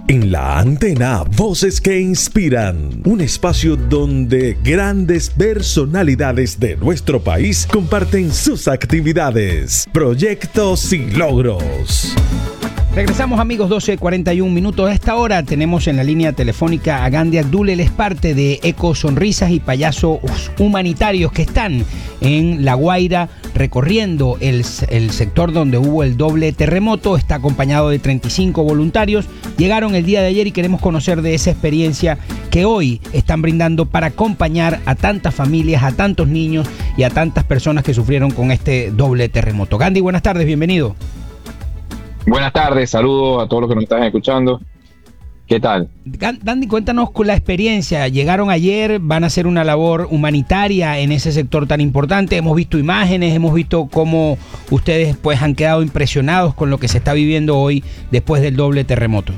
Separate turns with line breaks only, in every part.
En la antena, voces que inspiran. Un espacio donde grandes personalidades de nuestro país comparten sus actividades, proyectos y logros.
Regresamos, amigos, 12:41 minutos. A esta hora tenemos en la línea telefónica a Gandhi Abdul. Él es parte de Eco Sonrisas y Payasos Humanitarios que están en La Guaira recorriendo el sector donde hubo el doble terremoto. Está acompañado de 35 voluntarios. Llegaron el día de ayer y queremos conocer de esa experiencia que hoy están brindando para acompañar a tantas familias, a tantos niños y a tantas personas que sufrieron con este doble terremoto. Gandhi, buenas tardes, bienvenido.
Buenas tardes, saludos a todos los que nos están escuchando. ¿Qué tal?
Gandhi, cuéntanos con la experiencia. Llegaron ayer, van a hacer una labor humanitaria en ese sector tan importante. Hemos visto imágenes, hemos visto cómo ustedes pues han quedado impresionados con lo que se está viviendo hoy después del doble terremoto.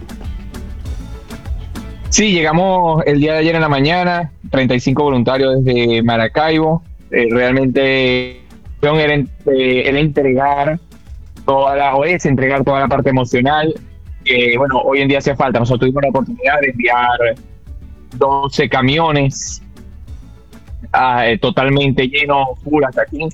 Sí, llegamos el día de ayer en la mañana, 35 voluntarios desde Maracaibo. Realmente era entregar entregar toda la parte emocional, que bueno, hoy en día hace falta. Nosotros tuvimos la oportunidad de enviar 12 camiones totalmente llenos, full hasta aquí,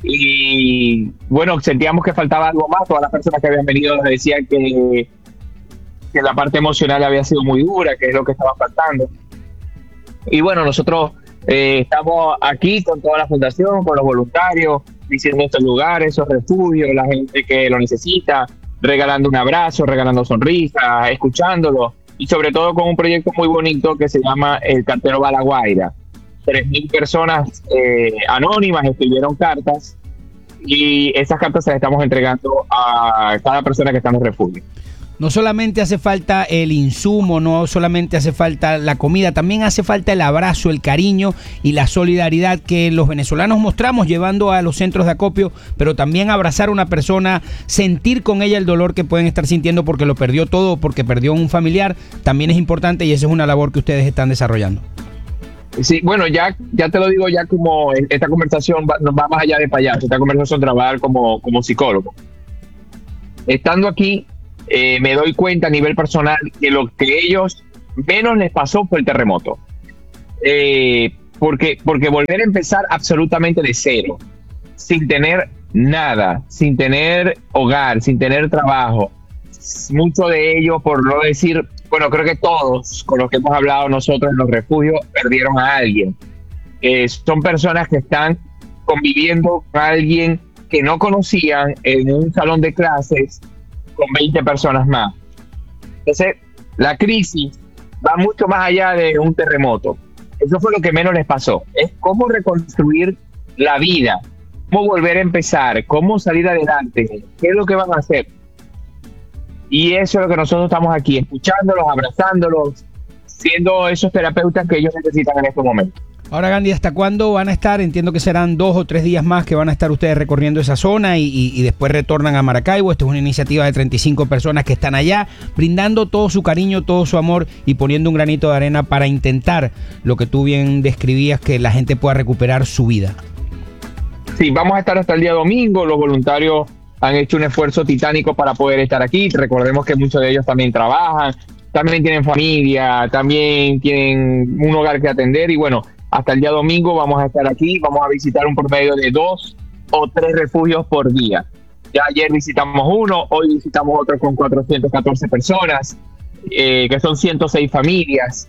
y bueno, sentíamos que faltaba algo más. Todas las personas que habían venido nos decían que la parte emocional había sido muy dura, que es lo que estaba faltando. Y bueno, nosotros estamos aquí con toda la fundación, con los voluntarios, visitando estos lugares, esos refugios, la gente que lo necesita, regalando un abrazo, regalando sonrisas, escuchándolo, y sobre todo con un proyecto muy bonito que se llama El Cartero va a La Guaira. 3.000 personas anónimas escribieron cartas, y esas cartas se las estamos entregando a cada persona que está en el refugio.
No solamente hace falta el insumo, no solamente hace falta la comida, también hace falta el abrazo, el cariño y la solidaridad que los venezolanos mostramos llevando a los centros de acopio, pero también abrazar a una persona, sentir con ella el dolor que pueden estar sintiendo porque lo perdió todo, porque perdió un familiar, también es importante, y esa es una labor que ustedes están desarrollando.
Sí, bueno, ya te lo digo, ya como esta conversación va más allá de payaso, esta conversación trabajar como psicólogo. Estando aquí, me doy cuenta a nivel personal que lo que ellos menos les pasó fue el terremoto. Porque volver a empezar absolutamente de cero, sin tener nada, sin tener hogar, sin tener trabajo. Muchos de ellos, por no decir, bueno, creo que todos con los que hemos hablado nosotros en los refugios, perdieron a alguien. Son personas que están conviviendo con alguien que no conocían en un salón de clases con 20 personas más. Entonces, la crisis va mucho más allá de un terremoto. Eso fue lo que menos les pasó. Es cómo reconstruir la vida, cómo volver a empezar, cómo salir adelante, qué es lo que van a hacer. Y eso es lo que nosotros estamos aquí, escuchándolos, abrazándolos, siendo esos terapeutas que ellos necesitan en estos momentos.
Ahora, Gandhi, ¿hasta cuándo van a estar? Entiendo que serán 2 o 3 días más que van a estar ustedes recorriendo esa zona y después retornan a Maracaibo. Esta es una iniciativa de 35 personas que están allá, brindando todo su cariño, todo su amor y poniendo un granito de arena para intentar lo que tú bien describías, que la gente pueda recuperar su vida.
Sí, vamos a estar hasta el día domingo. Los voluntarios han hecho un esfuerzo titánico para poder estar aquí. Recordemos que muchos de ellos también trabajan, también tienen familia, también tienen un hogar que atender, y bueno, hasta el día domingo vamos a estar aquí, vamos a visitar un promedio de 2 o 3 refugios por día. Ya ayer visitamos uno, hoy visitamos otro con 414 personas, que son 106 familias,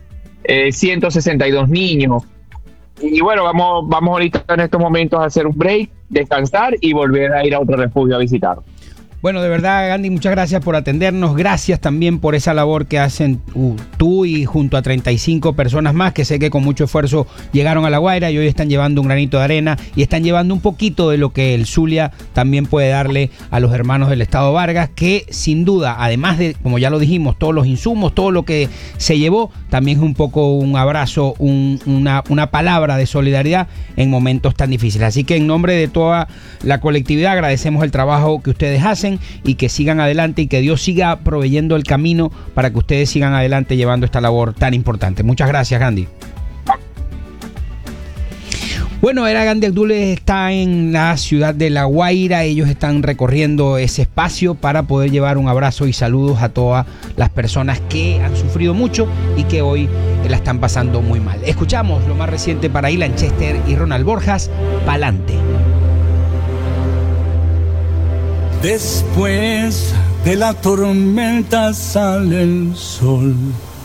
162 niños. Y bueno, vamos ahorita en estos momentos a hacer un break, descansar y volver a ir a otro refugio a visitar.
Bueno, de verdad, Gandhi, muchas gracias por atendernos. Gracias también por esa labor que hacen tú y junto a 35 personas más que sé que con mucho esfuerzo llegaron a La Guaira y hoy están llevando un granito de arena y están llevando un poquito de lo que el Zulia también puede darle a los hermanos del Estado Vargas, que sin duda, además de, como ya lo dijimos, todos los insumos, todo lo que se llevó, también es un poco un abrazo, una palabra de solidaridad en momentos tan difíciles. Así que en nombre de toda la colectividad agradecemos el trabajo que ustedes hacen y que sigan adelante y que Dios siga proveyendo el camino para que ustedes sigan adelante llevando esta labor tan importante. Muchas gracias, Gandhi. Bueno, Era Gandhi Abdul está en la ciudad de La Guaira. Ellos están recorriendo ese espacio para poder llevar un abrazo y saludos a todas las personas que han sufrido mucho y que hoy la están pasando muy mal. Escuchamos lo más reciente para Ilan Chester y Ronald Borjas, Pa'lante.
Después de la tormenta sale el sol.